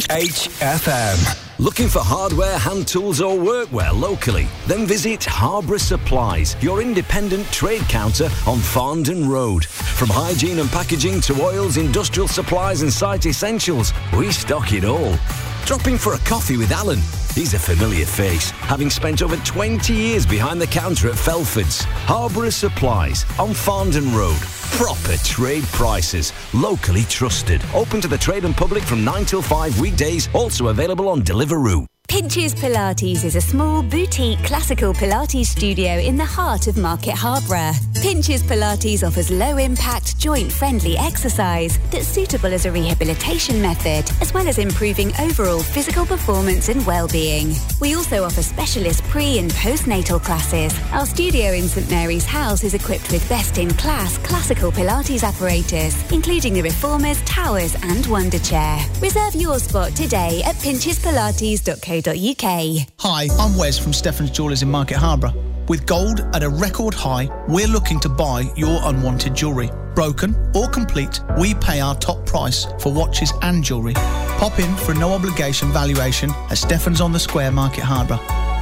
HFM. Looking for hardware, hand tools or workwear locally? Then visit Harborough Supplies, your independent trade counter on Farndon Road. From hygiene and packaging to oils, industrial supplies and site essentials, we stock it all. Drop in for a coffee with Alan. He's a familiar face, having spent over 20 years behind the counter at Felford's. Harborough Supplies on Farndon Road. Proper trade prices, locally trusted. Open to the trade and public from 9 till 5 weekdays, also available on Deliveroo. Pinches Pilates is a small boutique classical Pilates studio in the heart of Market Harborough. Pinches Pilates offers low-impact, joint-friendly exercise that's suitable as a rehabilitation method, as well as improving overall physical performance and well-being. We also offer specialist pre- and postnatal classes. Our studio in St Mary's House is equipped with best-in-class classical Pilates apparatus, including the Reformers, Towers and Wonder Chair. Reserve your spot today at pinchespilates.co.uk. Hi, I'm Wes from Stefan's Jewellers in Market Harborough. With gold at a record high, we're looking to buy your unwanted jewellery. Broken or complete, we pay our top price for watches and jewellery. Pop in for a no-obligation valuation at Stefan's on the Square, Market Harborough.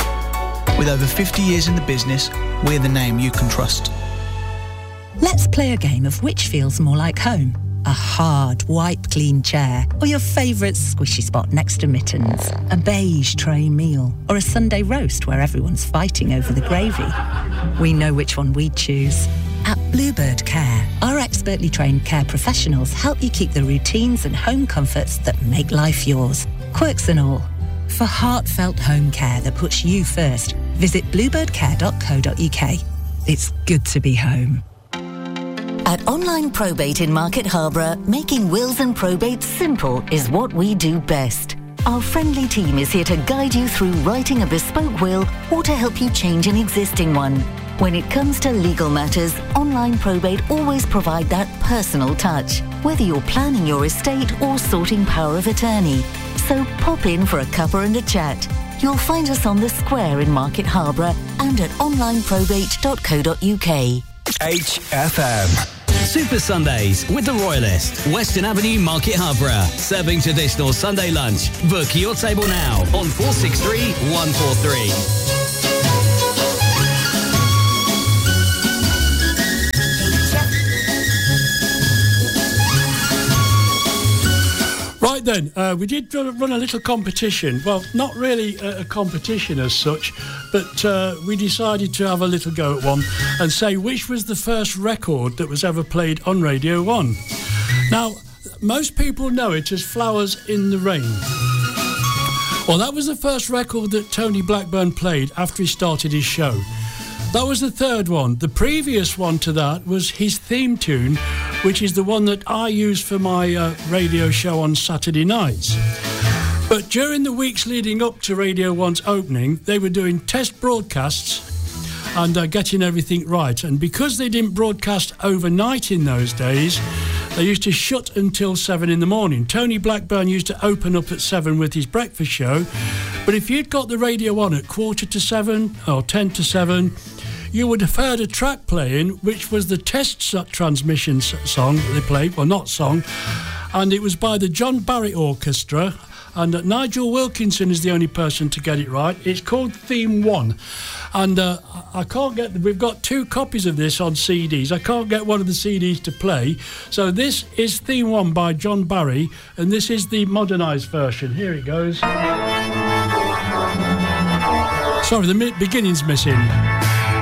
With over 50 years in the business, we're the name you can trust. Let's play a game of which feels more like home. A hard, wipe-clean chair, or your favourite squishy spot next to mittens, a beige tray meal, or a Sunday roast where everyone's fighting over the gravy. We know which one we'd choose. At Bluebird Care, our expertly trained care professionals help you keep the routines and home comforts that make life yours, quirks and all. For heartfelt home care that puts you first, visit bluebirdcare.co.uk. It's good to be home. At Online Probate in Market Harborough, making wills and probates simple is what we do best. Our friendly team is here to guide you through writing a bespoke will or to help you change an existing one. When it comes to legal matters, Online Probate always provide that personal touch, whether you're planning your estate or sorting power of attorney. So pop in for a cuppa and a chat. You'll find us on the Square in Market Harborough and at onlineprobate.co.uk. HFM. Super Sundays with the Royalist, Western Avenue, Market Harborough. Serving traditional Sunday lunch. Book your table now on 463 143. Right then, we did run a little competition. Well, not really a competition as such, but we decided to have a little go at one and say which was the first record that was ever played on Radio 1. Now, most people know it as Flowers in the Rain. Well, that was the first record that Tony Blackburn played after he started his show. That was the third one. The previous one to that was his theme tune, which is the one that I use for my radio show on Saturday nights. But during the weeks leading up to Radio 1's opening, they were doing test broadcasts and getting everything right. And because they didn't broadcast overnight in those days, they used to shut until 7 in the morning. Tony Blackburn used to open up at 7 with his breakfast show. But if you'd got the radio on at 7:15 or 7:10, you would have heard a track playing, which was the test transmission song that they played. Well, not song. And it was by the John Barrett Orchestra. And Nigel Wilkinson is the only person to get it right. It's called Theme 1. And I can't get... We've got 2 copies of this on CDs. I can't get one of the CDs to play. So this is Theme 1 by John Barry. And this is the modernised version. Here it goes. Sorry, the beginning's missing.